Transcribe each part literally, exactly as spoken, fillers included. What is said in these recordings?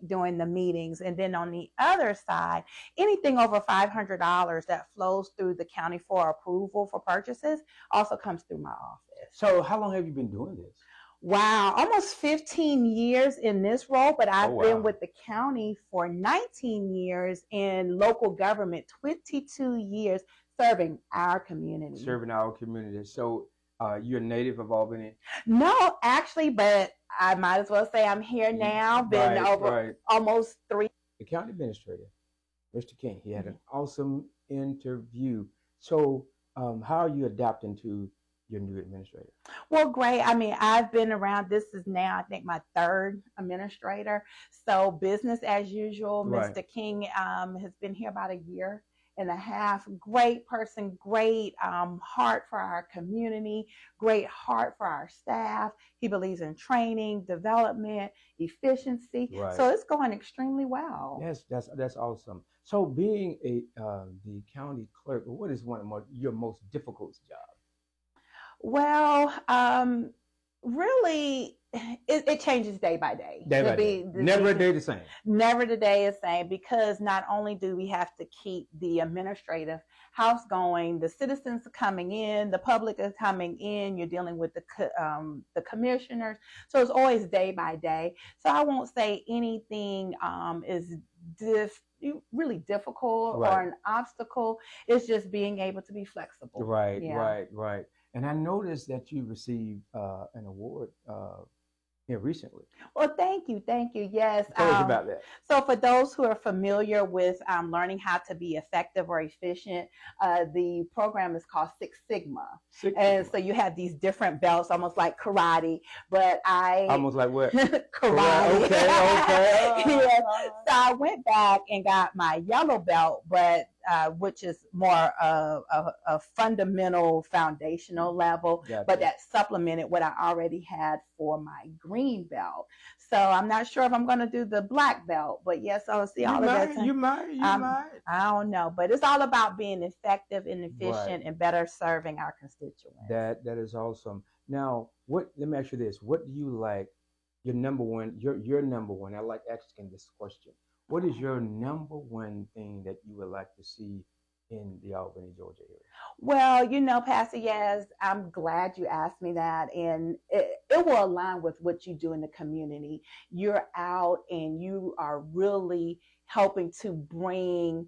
during the meetings. And then on the other side, anything over five hundred dollars that flows through the county for approval for purchases also comes through my office. So how long have you been doing this? Wow, almost fifteen years in this role, but I've Oh, wow. been with the county for nineteen years, in local government, twenty-two years serving our community. Serving our community. So uh, you're a native of Albany? No, actually, but I might as well say I'm here now. Been Right, over right. almost three. The county administrator, Mister King, he had an awesome interview. So um, how are you adapting to your new administrator? Well, great. I mean, I've been around. This is now, I think, my third administrator. So business as usual. Right. Mister King um, has been here about a year and a half. Great person, great um, heart for our community, great heart for our staff. He believes in training, development, efficiency. Right. So it's going extremely well. Yes, that's that's awesome. So being a uh, the county clerk, what is one of my, your most difficult job? Well, um, really, it, it changes day by day. Day To by be- day. to Never be- a day the same. Never the day is same, because not only do we have to keep the administrative house going, the citizens are coming in, the public is coming in, you're dealing with the co- um, the commissioners. So it's always day by day. So I won't say anything um, is diff- really difficult Right. or an obstacle. It's just being able to be flexible. Right, Yeah. right, right. And I noticed that you received uh, an award uh, here recently. Well, thank you. Thank you. Yes. Tell us um, about that. So for those who are familiar with um, learning how to be effective or efficient, uh, the program is called Six Sigma. Six And Sigma. so you have these different belts, almost like karate, but I... Almost like what? karate. Okay, okay. Yes. So I went back and got my yellow belt, but uh, which is more uh, a, a fundamental, foundational level, Gotcha. but that supplemented what I already had for my green belt. So I'm not sure if I'm going to do the black belt, but yes, I'll see You all might, of that. you might, you Um, might. I don't know, but it's all about being effective and efficient and better serving our constituents. That that is awesome. Now, what? Let me ask you this: what do you like? Your number one, your your number one. I like asking this question. What is your number one thing that you would like to see in the Albany, Georgia area? Well, you know, Pastor Yaz, I'm glad you asked me that, and it, it will align with what you do in the community. You're out and you are really helping to bring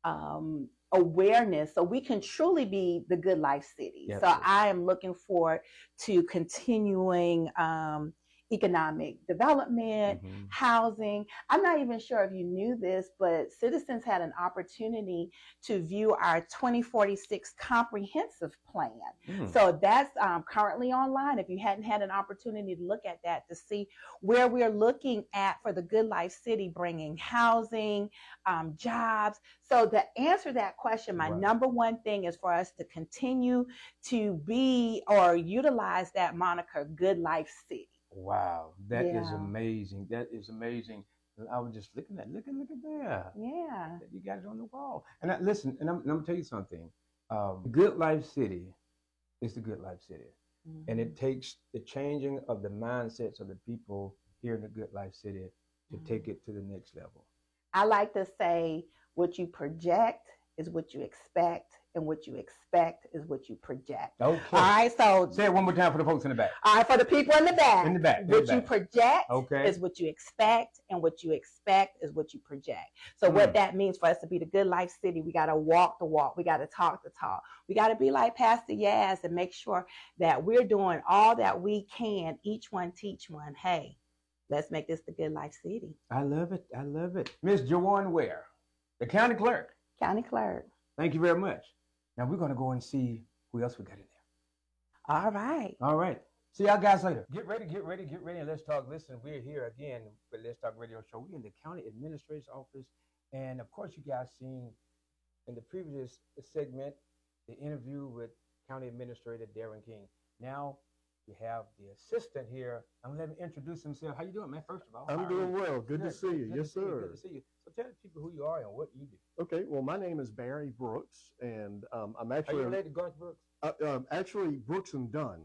um, awareness so we can truly be the Good Life City. Yes, so yes. I am looking forward to continuing um, economic development, Mhm. housing. I'm not even sure if you knew this, but citizens had an opportunity to view our twenty forty-six comprehensive plan. Mm. So that's um, currently online. If you hadn't had an opportunity to look at that, to see where we're looking at for the Good Life City, bringing housing, um, jobs. So to answer that question, my Right. number one thing is for us to continue to be or utilize that moniker, Good Life City. Wow, that is Yeah. amazing. That is amazing. I was just looking at, look at, look at there. Yeah. You got it on the wall. And I, listen, and I'm, and I'm gonna tell you something. Um, Good Life City is the Good Life City, Mhm. and it takes the changing of the mindsets of the people here in the Good Life City to Mhm. take it to the next level. I like to say what you project is what you expect, and what you expect is what you project. Okay. All right, so Say it one more time for the folks in the back. all right, for the people in the back, In the back, in what the you back. project Okay. is what you expect, and what you expect is what you project. So what Mm. that means for us to be the Good Life City, we got to walk the walk, we got to talk the talk, we got to be like Pastor Yaz and make sure that we're doing all that we can, each one teach one. Hey, let's make this the Good Life City. I love it. I love it. Miss Jawan Ware, the county clerk. County clerk. Thank you very much. Now we're going to go and see who else we got in there. All right. All right. See y'all guys later. Get ready, get ready, get ready, and let's talk. Listen, we're here again with Let's Talk Radio Show. We're in the county administrator's office. And of course, you guys seen in the previous segment the interview with County Administrator Darren King. Now we have the assistant here. I'm going to let him introduce himself. How you doing, man, first of all? How I'm are doing you? well. Good, to see you. Good Yes, to see you. sir. Good to see you. So tell the people who you are and what you do. Okay. Well, my name is Barry Brooks, and um, I'm Are actually you related to Garth Brooks? uh, um, actually Brooks and Dunn.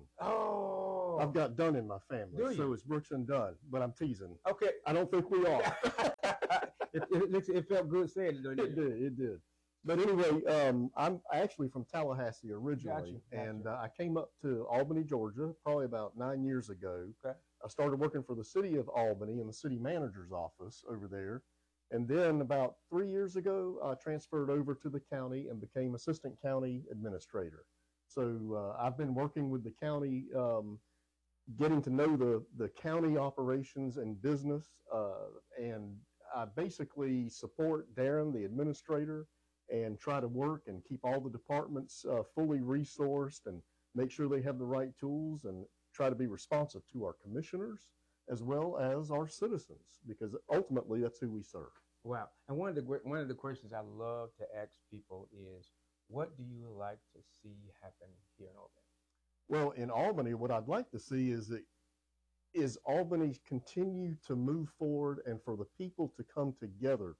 Oh. I've got Dunn in my family, Do you? so it's Brooks and Dunn. But I'm teasing. Okay. I don't think we are. it, it, it felt good saying it, though, It didn't it? did, it did. But anyway, um, I'm actually from Tallahassee originally, Gotcha, and gotcha. uh, I came up to Albany, Georgia, probably about nine years ago. Okay. I started working for the city of Albany in the city manager's office over there. And then about three years ago, I transferred over to the county and became assistant county administrator. So uh, I've been working with the county, um, getting to know the, the county operations and business. Uh, and I basically support Darren, the administrator, and try to work and keep all the departments uh, fully resourced and make sure they have the right tools and try to be responsive to our commissioners as well as our citizens, because ultimately that's who we serve. Wow. And one of the gre- one of the questions I love to ask people is, what do you like to see happen here in Albany? Well, in Albany, what I'd like to see is that is Albany continue to move forward and for the people to come together.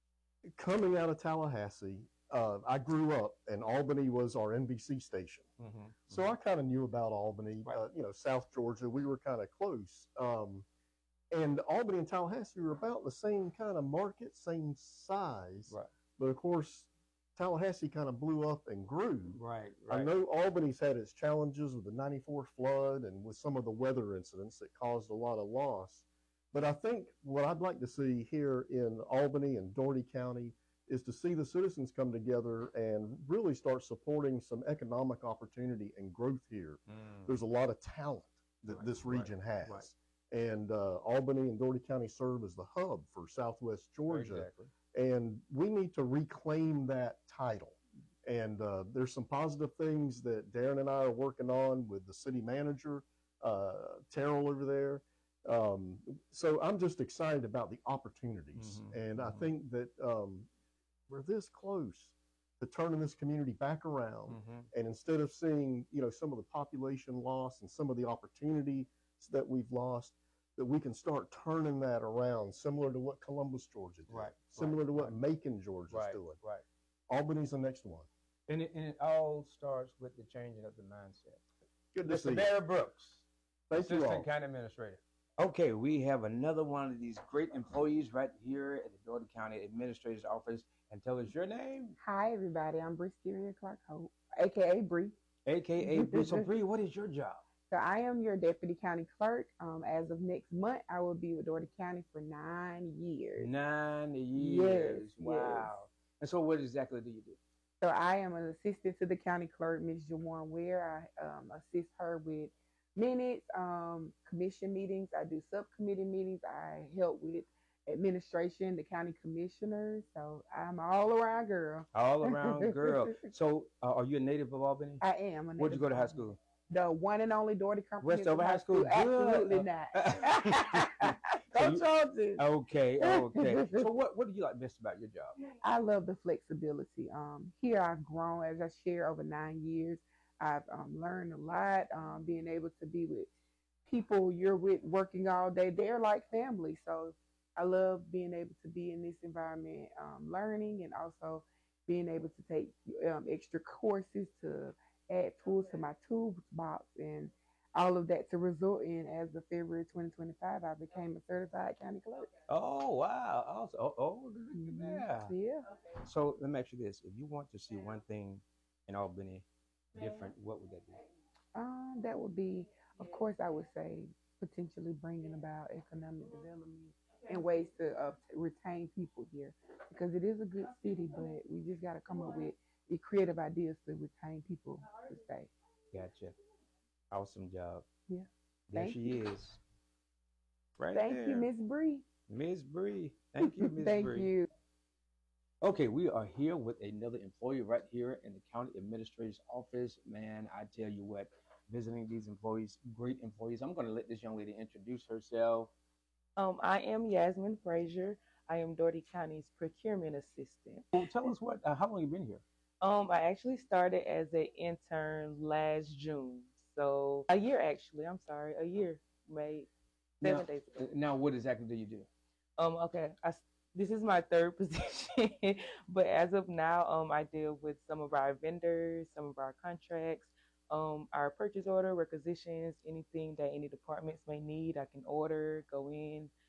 Coming out of Tallahassee, uh, I grew up and Albany was our N B C station. Mm-hmm. So I kind of knew about Albany, Right. uh, you know, South Georgia. We were kind of close. Um, and Albany and Tallahassee were about the same kind of market, same size. Right. But of course, Tallahassee kind of blew up and grew. Right. I Right. know Albany's had its challenges with the ninety-four flood and with some of the weather incidents that caused a lot of loss. But I think what I'd like to see here in Albany and Doherty County is to see the citizens come together and really start supporting some economic opportunity and growth here. Mm. There's a lot of talent that Right, this right, region has. right. And uh, Albany and Doherty County serve as the hub for Southwest Georgia. Exactly. And we need to reclaim that title. And uh, there's some positive things that Darren and I are working on with the city manager, uh, Terrell over there. Um, so I'm just excited about the opportunities. Mhm, and I mhm. think that um, we're this close to turning this community back around. Mm-hmm. And instead of seeing, you know, some of the population loss and some of the opportunity that we've lost, that we can start turning that around, similar to what Columbus, Georgia did, Right, similar right, to what right. Macon, Georgia's Right. doing. Right. Albany's the next one. And it, and it all starts with the changing of the mindset. Good to Mister see you. Barry Brooks, Thank you all. Assistant County Administrator. Okay, we have another one of these great employees right here at the Doherty County Administrator's Office. And tell us your name, Hi, everybody. I'm Bree Styria Clark Hope, aka Bree. A K A Bree. So, Bree, what is your job? So I am your deputy county clerk. Um, as of next month, I will be with Doherty County for nine years. Nine years. Yes, Wow. And so, what exactly do you do? So I am an assistant to the county clerk, Miz Jawan Ware. I um, assist her with minutes, um, commission meetings. I do subcommittee meetings. I help with administration, the county commissioners. So I'm all around girl. All around girl. So, uh, are you a native of Albany? I am. A Where'd you native go to high born. school? The one and only Doherty Comprehensive Westover High School? Good. Absolutely Uh, not. So Don't you- charge it. Okay, okay. So, what, what do you like best about your job? I love the flexibility. Um, here I've grown, as I share, over nine years. I've um, learned a lot. Um, being able to be with people you're with, working all day, they're like family. So I love being able to be in this environment, um, learning, and also being able to take um, extra courses to add tools to my toolbox, and all of that to result in, as of February twenty twenty-five, I became a certified county clerk. Oh, wow. Also, oh, oh, look Mhm. at that. Yeah. So, let me ask you this. If you want to see one thing in Albany different, what would that be? Um, that would be, of course, I would say potentially bringing about economic development and ways to uh, retain people here, because it is a good city, but we just got to come up with the creative ideas to retain people to stay. Gotcha. Awesome job. Yeah. There Thank she you. is. Right Thank there. you, Miss Bree. Miss Bree. Thank you, Miss Thank Bree. you. Okay, we are here with another employee right here in the county administrator's office. Man, I tell you what, visiting these employees, great employees. I'm going to let this young lady introduce herself. Um, I am Yasmin Frazier. I am Doherty County's procurement assistant. So tell us what, uh, how long you been here? Um, I actually started as an intern last June. So a year actually, I'm sorry, a year, May, seven Now, days uh, ago. now, what exactly do you do? Um, okay, I, s- this is my third position, but as of now, um, I deal with some of our vendors, some of our contracts, um, our purchase order, requisitions, anything that any departments may need, I can order, go in,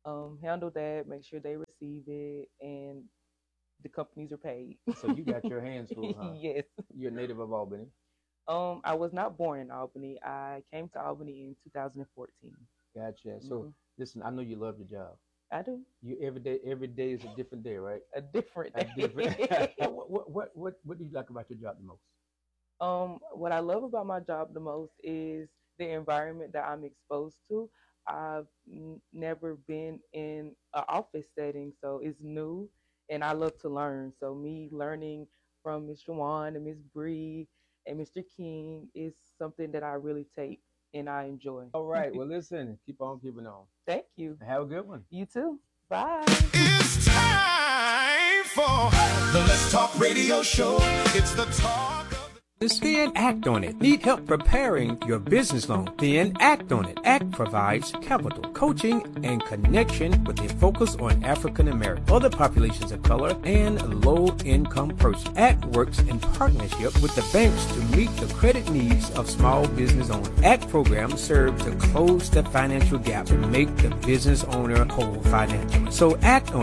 um, handle that, make sure they receive it, and the companies are paid. So you got your hands full, huh? Yes. You're a native of Albany. Um, I was not born in Albany. I came to Albany in two thousand fourteen. Gotcha. So Mhm. listen, I know you love your job. I do. You every day, every day is a different day, right? A different A day. different. what, what what what what do you like about your job the most? Um, what I love about my job the most is the environment that I'm exposed to. I've n- never been in an office setting, so it's new, and I love to learn. So me learning from Miss Jawan and Miss Bree and Mister King is something that I really take and I enjoy. All right. Well, listen, keep on keeping on. Thank you. Have a good one. You too. Bye. It's time for the Let's Talk Radio Show. It's the talk of the Then act on it. Need help preparing your business loan? Then act on it. ACT provides capital, coaching, and connection with a focus on African American, other populations of color, and low-income persons. ACT works in partnership with the banks to meet the credit needs of small business owners. ACT programs serve to close the financial gap to make the business owner whole financially. So act on it.